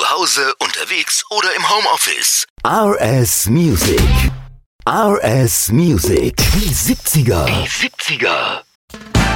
Hause, unterwegs oder im Homeoffice. RS Music. RS Music. Die 70er.